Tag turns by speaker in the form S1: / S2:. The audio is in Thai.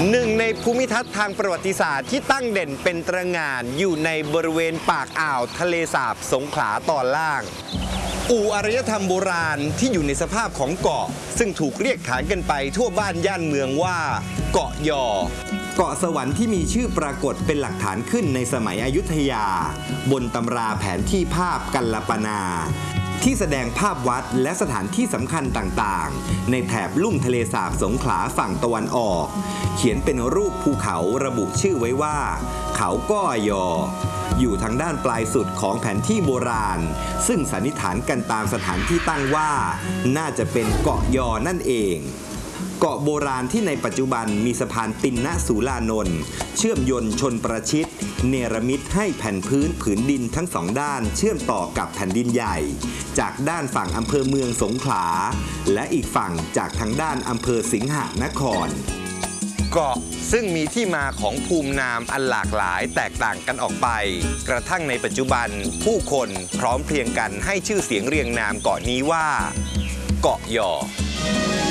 S1: หนึ่งในภูมิทัศน์ทางประวัติศาสตร์ที่ตั้งเด่นเป็นตระหง่านอยู่ในบริเวณปากอ่าวทะเลสาบสงขลาตอนล่างอู่อารยธรรมโบราณที่อยู่ในสภาพของเกาะซึ่งถูกเรียกขานกันไปทั่วบ้านย่านเมืองว่าเกาะยอเกาะสวรรค์ที่มีชื่อปรากฏเป็นหลักฐานขึ้นในสมัยอยุธยาบนตำราแผนที่ภาพกัลลปนาที่แสดงภาพวัดและสถานที่สำคัญต่างๆในแถบลุ่มทะเลสาบสงขลาฝั่งตะวันออกเขียนเป็นรูปภูเขาระบุชื่อไว้ว่าเขาก้อยออยู่ทางด้านปลายสุดของแผนที่โบราณซึ่งสันนิษฐานกันตามสถานที่ตั้งว่าน่าจะเป็นเกาะยอนั่นเองเกาะโบราณที่ในปัจจุบันมีสะพานตินนสูลานนท์เชื่อมยนต์ชนประชิตเนรมิตให้แผ่นพื้นผืนดินทั้งสองด้านเชื่อมต่อกับแผ่นดินใหญ่จากด้านฝั่งอำเภอเมืองสงขลาและอีกฝั่งจากทางด้านอำเภอสิงหนครเกาะซึ่งมีที่มาของภูมินามอันหลากหลายแตกต่างกันออกไปกระทั่งในปัจจุบันผู้คนพร้อมเพรียงกันให้ชื่อเสียงเรียงนามเกาะนี้ว่าเกาะยอ